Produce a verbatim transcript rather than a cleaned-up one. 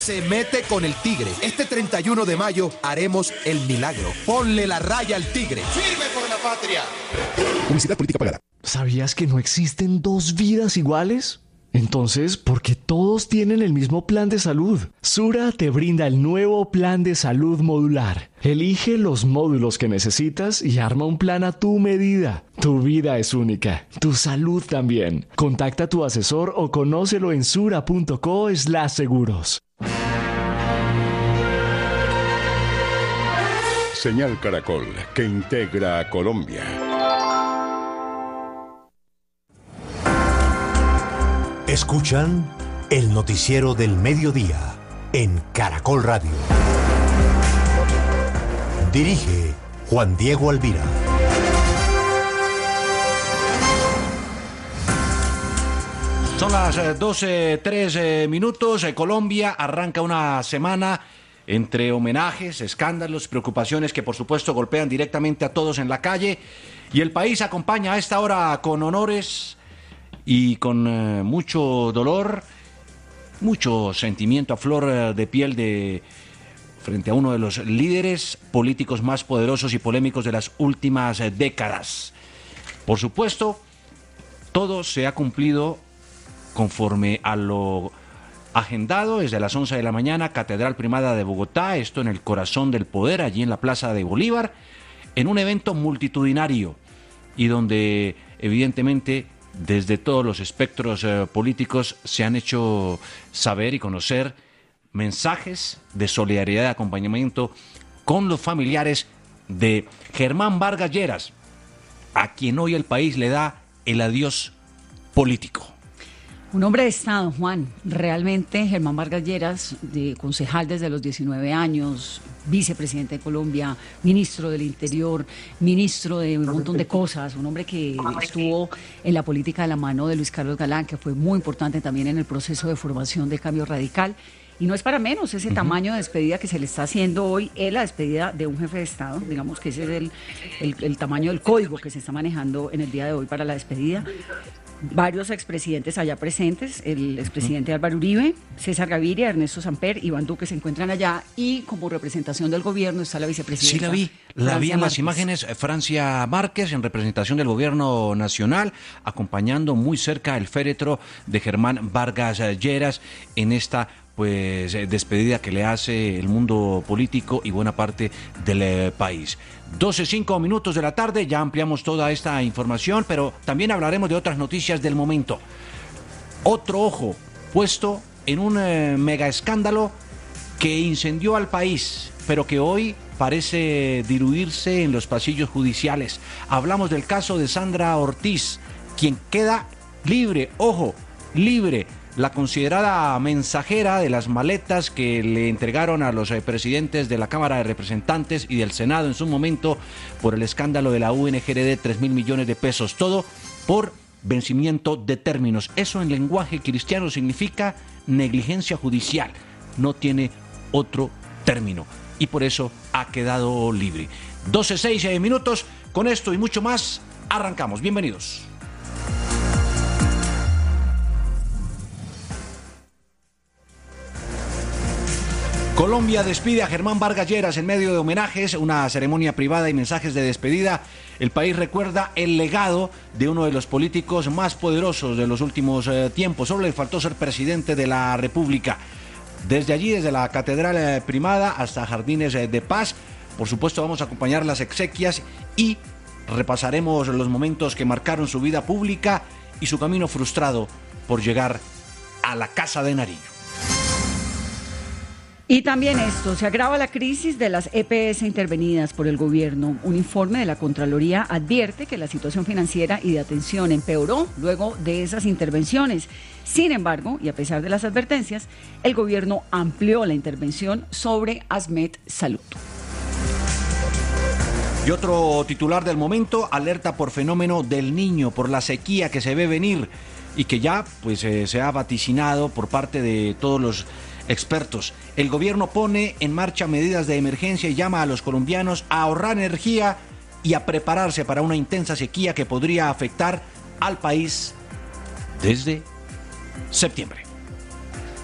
Se mete con el tigre. Este treinta y uno de mayo haremos el milagro. Ponle la raya al tigre. ¡Firme por la patria! Publicidad política pagada. ¿Sabías que no existen dos vidas iguales? Entonces, ¿por qué todos tienen el mismo plan de salud? Sura te brinda el nuevo plan de salud modular. Elige los módulos que necesitas y arma un plan a tu medida. Tu vida es única, tu salud también. Contacta a tu asesor o conócelo en sura.co slash seguros. Señal Caracol, que integra a Colombia. Escuchan el noticiero del mediodía en Caracol Radio. Dirige Juan Diego Alvira. Son las doce, tres minutos. Colombia arranca una semana entre homenajes, escándalos, preocupaciones que por supuesto golpean directamente a todos en la calle. Y el país acompaña a esta hora con honores y con eh, mucho dolor, mucho sentimiento a flor de piel de frente a uno de los líderes políticos más poderosos y polémicos de las últimas eh, décadas. Por supuesto, todo se ha cumplido conforme a lo agendado desde las once de la mañana, Catedral Primada de Bogotá, esto en el corazón del poder, allí en la Plaza de Bolívar, en un evento multitudinario y donde evidentemente desde todos los espectros eh, políticos se han hecho saber y conocer mensajes de solidaridad y acompañamiento con los familiares de Germán Vargas Lleras, a quien hoy el país le da el adiós político. Un hombre de Estado, Juan. Realmente Germán Vargas Lleras, de concejal desde los diecinueve años, vicepresidente de Colombia, ministro del Interior, ministro de un montón de cosas, un hombre que estuvo en la política de la mano de Luis Carlos Galán, que fue muy importante también en el proceso de formación de Cambio Radical. Y no es para menos ese uh-huh. tamaño de despedida que se le está haciendo hoy, es la despedida de un jefe de Estado, digamos que ese es el, el, el tamaño del código que se está manejando en el día de hoy para la despedida. Varios expresidentes allá presentes, el expresidente Álvaro Uribe, César Gaviria, Ernesto Samper, Iván Duque se encuentran allá y como representación del gobierno está la vicepresidenta. Sí, la vi, la Francia vi en Márquez. Las imágenes, Francia Márquez en representación del gobierno nacional, acompañando muy cerca el féretro de Germán Vargas Lleras en esta pues despedida que le hace el mundo político y buena parte del eh, país. doce, cinco minutos de la tarde, ya ampliamos toda esta información, pero también hablaremos de otras noticias del momento. Otro ojo puesto en un eh, mega escándalo que incendió al país, pero que hoy parece diluirse en los pasillos judiciales. Hablamos del caso de Sandra Ortiz, quien queda libre, ojo, libre. La considerada mensajera de las maletas que le entregaron a los eh, presidentes de la Cámara de Representantes y del Senado en su momento por el escándalo de la U N G R D, tres mil millones de pesos, todo por vencimiento de términos. Eso en lenguaje cristiano significa negligencia judicial, no tiene otro término y por eso ha quedado libre. doce, seis minutos, con esto y mucho más, arrancamos. Bienvenidos. Colombia despide a Germán Vargas Lleras en medio de homenajes, una ceremonia privada y mensajes de despedida. El país recuerda el legado de uno de los políticos más poderosos de los últimos eh, tiempos. Solo le faltó ser presidente de la República. Desde allí, desde la Catedral eh, Primada hasta Jardines eh, de Paz, por supuesto vamos a acompañar las exequias y repasaremos los momentos que marcaron su vida pública y su camino frustrado por llegar a la Casa de Nariño. Y también esto, se agrava la crisis de las E P S intervenidas por el gobierno. Un informe de la Contraloría advierte que la situación financiera y de atención empeoró luego de esas intervenciones. Sin embargo, y a pesar de las advertencias, el gobierno amplió la intervención sobre ASMED Salud. Y otro titular del momento, alerta por fenómeno del Niño, por la sequía que se ve venir y que ya pues eh, se ha vaticinado por parte de todos los expertos. El gobierno pone en marcha medidas de emergencia y llama a los colombianos a ahorrar energía y a prepararse para una intensa sequía que podría afectar al país desde septiembre.